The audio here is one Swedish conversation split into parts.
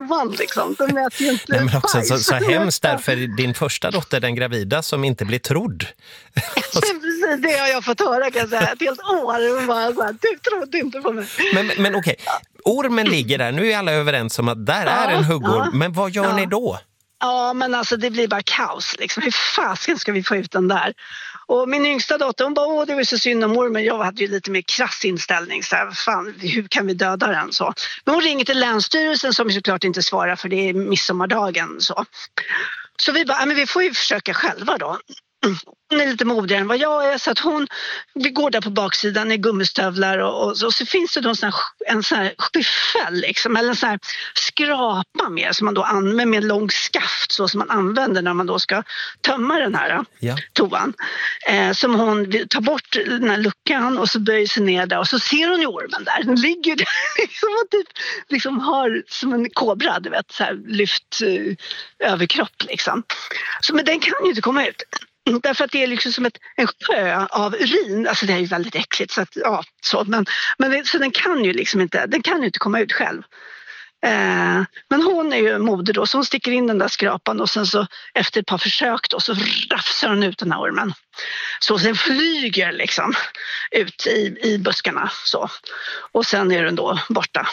toan liksom. Den lät ju inte. Nej, men också så hemskt därför din första dotter, den gravida, som inte blir trodd. Precis, det har jag fått höra, kan jag säga. Ett helt år. Och bara så här, du trodde inte på mig. Men okej, ormen ligger där. Nu är alla överens om att där är en huggorm. Men vad gör ni då? Ja, men alltså det blir bara kaos liksom. Hur fasken ska vi få ut den där? Och min yngsta dotter, hon bara, det var så synd om ormen. Jag hade ju lite mer krass inställning. Så här, fan, hur kan vi döda den? Så. Men hon ringer till Länsstyrelsen som såklart inte svarar, för det är midsommardagen. Så vi bara, men vi får ju försöka själva då. Hon är lite modigare än vad jag är, så att vi går där på baksidan i gummistövlar och så finns det då en sån här skyffel liksom, eller en sån här skrapa med som man då använder med en lång skaft så som man använder när man då ska tömma den här toan. Som hon tar bort den här luckan och så böjer sig ner där och så ser hon ju ormen där. Den ligger där liksom, och typ liksom har som en kobra, du vet, så här lyft överkropp liksom. Så, men den kan ju inte komma ut. Därför att det är liksom som en sjö av urin. Alltså det är ju väldigt äckligt. Så att, så den kan ju liksom inte komma ut själv. Men hon är ju modig då. Så hon sticker in den där skrapan. Och sen så efter ett par försök då, så rafsar hon ut den här ormen. Så sen flyger liksom ut i buskarna. Så. Och sen är den då borta.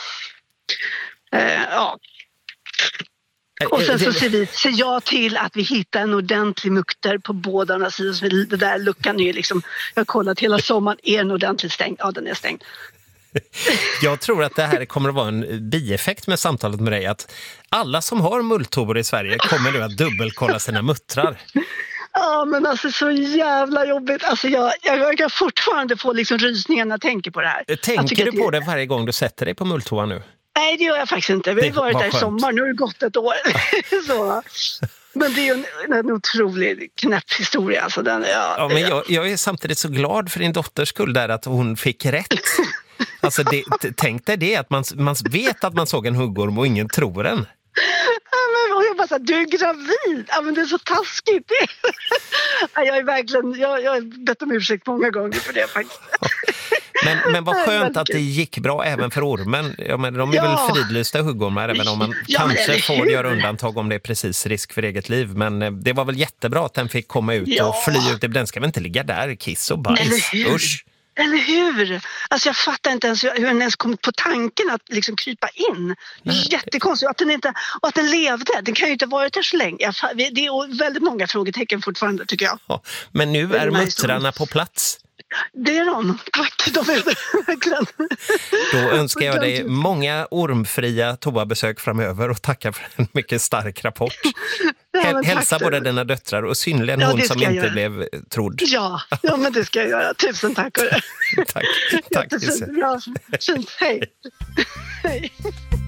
Och sen så ser jag till att vi hittar en ordentlig mukter på båda sidor. Så det där luckan är ju liksom, jag har kollat hela sommaren, är den ordentligt stängd? Ja, den är stängd. Jag tror att det här kommer att vara en bieffekt med samtalet med dig, att alla som har mulltobor i Sverige kommer nu att dubbelkolla sina muttrar. Ja, men alltså så jävla jobbigt. Alltså jag kan fortfarande få liksom rysningar när jag tänker på det här. Tänker du på det varje gång du sätter dig på mulltoan nu? Nej, det gör jag faktiskt inte. Vi har varit där i sommar, nu har det gått ett år. Så. Men det är ju en otrolig knäpp historia. Alltså men jag är samtidigt så glad för din dotters skull där att hon fick rätt. Alltså tänk dig det, att man vet att man såg en huggorm och ingen tror en. Och jag bara så här, du är gravid. Ja, men det är så taskigt. Jag är verkligen, jag har bett om ursäkt många gånger för det faktiskt. Men vad skönt att det gick bra även för ormen. Ja, men de är väl fridlysta huggormar, även om man kanske får göra undantag om det är precis risk för eget liv. Men det var väl jättebra att den fick komma ut och fly ut. Den ska väl inte ligga där, kiss och bajs. Usch. Eller hur? Alltså jag fattar inte ens hur den ens kom på tanken att liksom krypa in. Jättekonstigt. Att den levde. Den kan ju inte ha varit där så länge. Det är väldigt många frågetecken fortfarande, tycker jag. Ja, men nu är muttrarna på plats. Det är de. Tack, de är det verkligen. Då önskar jag dig många ormfria toabesök framöver och tackar för en mycket stark rapport. Hälsa både dina döttrar och synligen hon som inte blev trodd. Ja, men det ska jag göra. Tusen tack. Tack. Bra. Hej.